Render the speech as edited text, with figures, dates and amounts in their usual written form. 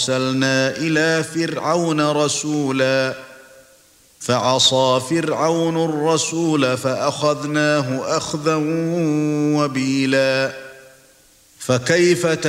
أرسلنا إلى فرعون رسولا فعصى فرعون الرسول فأخذناه أخذا وبيلا فكيف